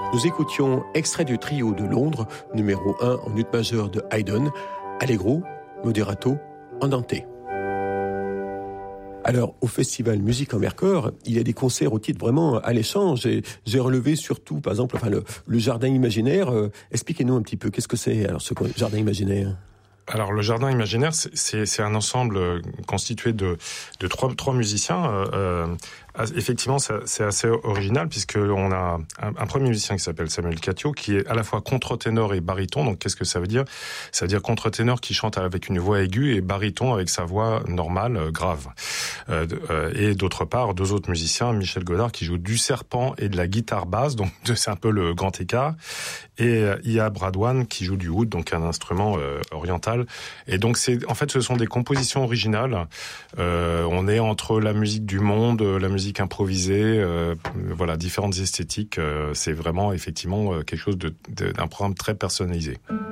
Nous écoutions extrait du trio de Londres, numéro 1 en ut majeur de Haydn, Allegro, Moderato, Andante. Alors, au festival Musique en Vercors, il y a des concerts au titre vraiment alléchant. J'ai relevé surtout, par exemple, le Jardin imaginaire. Expliquez-nous un petit peu, qu'est-ce que c'est, alors, ce Jardin imaginaire ? Alors, le Jardin imaginaire, c'est un ensemble constitué de trois musiciens. Effectivement, c'est assez original puisqu'on a un premier musicien qui s'appelle Samuel Catio, qui est à la fois contre-ténor et baryton. Donc, qu'est-ce que ça veut dire ? Ça veut dire contre-ténor qui chante avec une voix aiguë et baryton avec sa voix normale, grave. Et d'autre part, deux autres musiciens, Michel Godard qui joue du serpent et de la guitare basse, donc c'est un peu le grand écart. Et Ia Bradwan qui joue du oud, donc un instrument oriental. Et donc, en fait, ce sont des compositions originales. On est entre la musique du monde, la musique improvisée, voilà, différentes esthétiques. C'est vraiment effectivement quelque chose d'un programme très personnalisé.